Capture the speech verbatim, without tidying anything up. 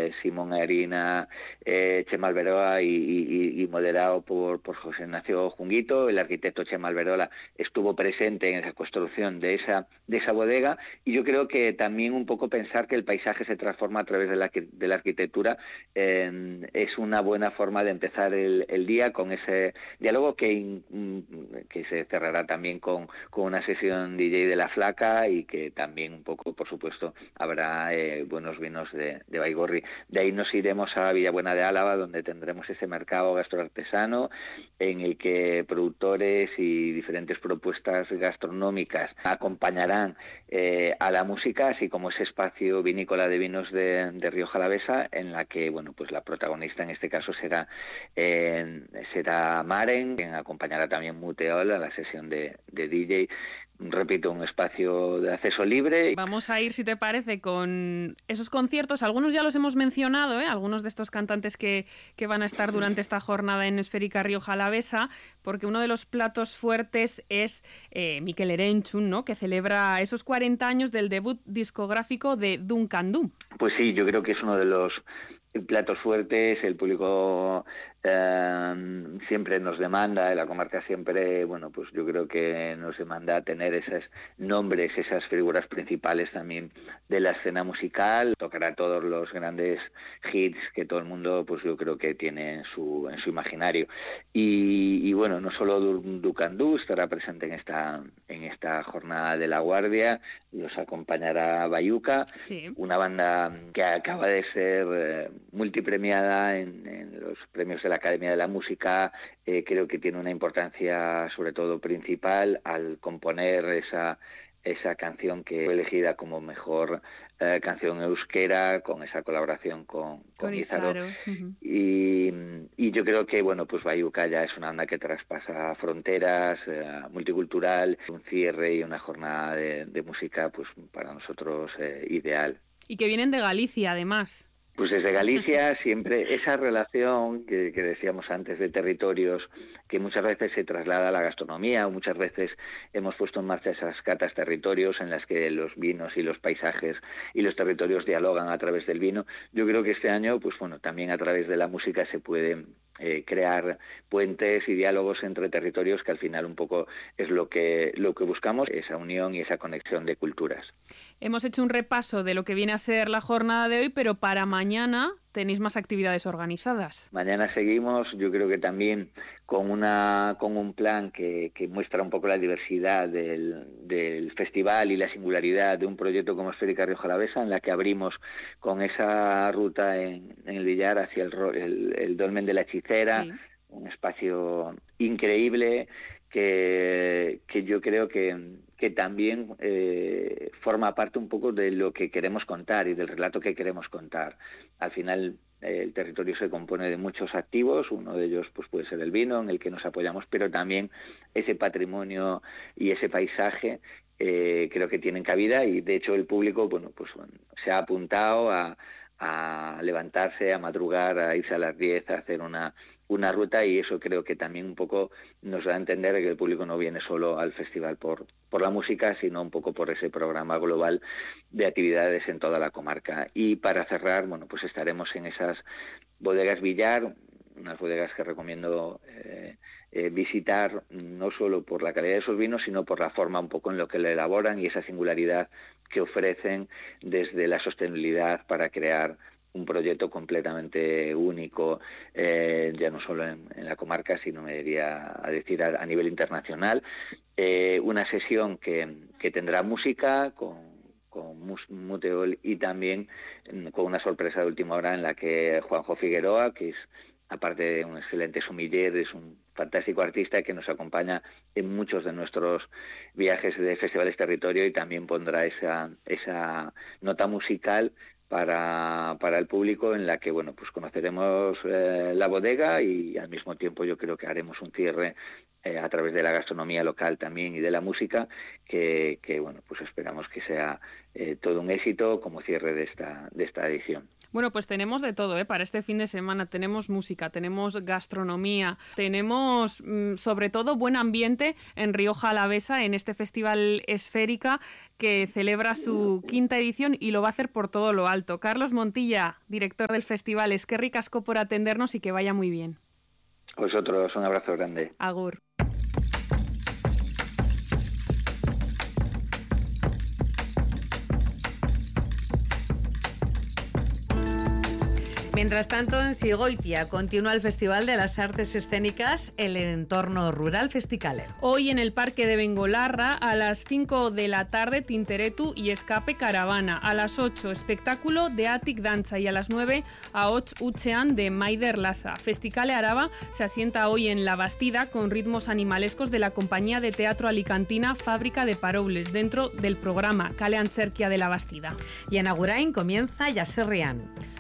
eh, Simón Harina, eh, Chema Alberola y, y, y moderado por, por José Ignacio Junguito. El arquitecto Chema Alberola estuvo presente en esa construcción de esa, de esa bodega, y yo creo que también un poco pensar que el paisaje se transforma a través de la, de la arquitectura eh, es una buena forma de empezar el, el día con ese diálogo que, que se cerrará también con, con una sesión D J de La Flaca, y que también un poco, por supuesto, habrá eh, buenos vinos de, de Baigorri. De ahí nos iremos a Villabuena de Álava, donde tendremos ese mercado gastroartesano en el que productores y diferentes propuestas gastronómicas acompañarán eh, a la música, así como ese espacio vinícola de vinos de, de Rioja Alavesa, en la que, bueno, pues la protagonista en este caso será eh, será Maren, quien acompañará también Muteol a la sesión de, de D J. Repito, un espacio de acceso libre. Vamos a ir, si te parece, con esos conciertos. Algunos ya los hemos mencionado, ¿eh? Algunos de estos cantantes que, que van a estar durante esta jornada en Esférica Rioja Alavesa, porque uno de los platos fuertes es eh, Mikel Erenchun, ¿no?, que celebra esos cuarenta años del debut discográfico de Duncan Du. Pues sí, yo creo que es uno de los platos fuertes. El público eh, siempre nos demanda, la comarca siempre, bueno, pues yo creo que nos demanda tener esos nombres, esas figuras principales también de la escena musical. Tocará todos los grandes hits que todo el mundo, pues yo creo que tiene en su en su imaginario. Y, y bueno, no solo Duncan Du estará presente en esta en esta jornada de La Guardia, los acompañará Bayuca, sí, una banda que acaba de ser eh, multipremiada en, en los premios de la Academia de la Música. Eh, creo que tiene una importancia sobre todo principal al componer esa esa canción que fue elegida como mejor eh, canción euskera, con esa colaboración con, con, con Izaro. Izaro. Uh-huh. Y, y yo creo que, bueno, pues Bayuca ya es una banda que traspasa fronteras, eh, multicultural, un cierre y una jornada de, de música, pues para nosotros eh, ideal. Y que vienen de Galicia, además. Pues desde Galicia siempre esa relación que, que decíamos antes de territorios, que muchas veces se traslada a la gastronomía, o muchas veces hemos puesto en marcha esas catas territorios en las que los vinos y los paisajes y los territorios dialogan a través del vino. Yo creo que este año, pues bueno, también a través de la música se puede eh, crear puentes y diálogos entre territorios, que al final un poco es lo que lo que buscamos, esa unión y esa conexión de culturas. Hemos hecho un repaso de lo que viene a ser la jornada de hoy, pero para mañana tenéis más actividades organizadas. Mañana seguimos, yo creo que también con una con un plan que, que muestra un poco la diversidad del, del festival y la singularidad de un proyecto como Esférica Rioja Alavesa, en la que abrimos con esa ruta en, en el Villar hacia el, el, el Dolmen de la Hechicera, sí. Un espacio increíble que, que yo creo que, que también eh, forma parte un poco de lo que queremos contar y del relato que queremos contar. Al final eh, el territorio se compone de muchos activos, uno de ellos pues puede ser el vino, en el que nos apoyamos, pero también ese patrimonio y ese paisaje eh, creo que tienen cabida, y de hecho el público, bueno, pues bueno, se ha apuntado a, a levantarse, a madrugar, a irse a las diez, a hacer una una ruta, y eso creo que también un poco nos da a entender que el público no viene solo al festival por, por la música, sino un poco por ese programa global de actividades en toda la comarca. Y para cerrar, bueno, pues estaremos en esas bodegas Villar, unas bodegas que recomiendo eh, eh, visitar, no solo por la calidad de sus vinos, sino por la forma un poco en lo que lo elaboran y esa singularidad que ofrecen desde la sostenibilidad para crear un proyecto completamente único, eh, ya no solo en, en la comarca, sino me diría a decir a, a nivel internacional. Eh, una sesión que, que tendrá música con, con Muteol, y también con una sorpresa de última hora en la que Juanjo Figueroa, que es, aparte de un excelente sommelier, es un fantástico artista que nos acompaña en muchos de nuestros viajes de festivales territorio, y también pondrá esa, esa nota musical para para el público, en la que bueno pues conoceremos eh, la bodega, y al mismo tiempo yo creo que haremos un cierre eh, a través de la gastronomía local también y de la música, que, que bueno pues esperamos que sea eh, todo un éxito como cierre de esta de esta edición. Bueno, pues tenemos de todo, ¿eh? Para este fin de semana. Tenemos música, tenemos gastronomía, tenemos mmm, sobre todo buen ambiente en Rioja Alavesa, en este Festival Esférica que celebra su quinta edición y lo va a hacer por todo lo alto. Carlos Montilla, director del festival, es que ricasco por atendernos y que vaya muy bien. Vosotros, un abrazo grande. Agur. Mientras tanto, en Zigoitia continúa el Festival de las Artes Escénicas, el entorno rural festicalero. Hoy en el Parque de Bengolarra, a las cinco de la tarde, Tinteretu y Escape Caravana. A las ocho, espectáculo de Atik Danza y a las nueve, Ahots Utsean de Maider Lasa. Festicale Araba se asienta hoy en La Bastida con ritmos animalescos de la compañía de teatro alicantina Fábrica de Paroules, dentro del programa Kale Antzerkia de La Bastida. Y en Agurain comienza Yaserrian.